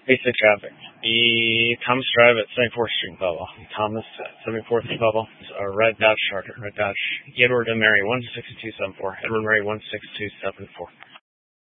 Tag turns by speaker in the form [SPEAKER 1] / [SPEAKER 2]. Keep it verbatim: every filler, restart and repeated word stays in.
[SPEAKER 1] Basic traffic. The Thomas Drive at seventy-fourth Street, Belleville. Thomas at seventy-fourth and Belleville. A red Dodge Charger. Red Dodge. Edward and Mary one six two seven four. Edward and Mary one six two seven four.